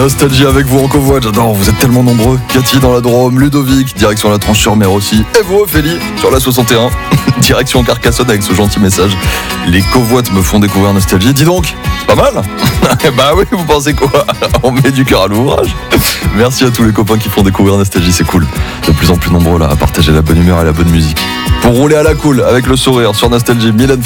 Nostalgie avec vous en covoite, j'adore, vous êtes tellement nombreux. Cathy dans la Drôme, Ludovic, direction la Tranche-sur-Mer aussi. Et vous Ophélie, sur la 61, direction Carcassonne avec ce gentil message. Les covoites me font découvrir Nostalgie, dis donc, c'est pas mal. Bah oui, vous pensez quoi? On met du cœur à l'ouvrage. Merci à tous les copains qui font découvrir Nostalgie, c'est cool. De plus en plus nombreux là à partager la bonne humeur et la bonne musique. Pour rouler à la cool avec le sourire sur Nostalgie, Mylène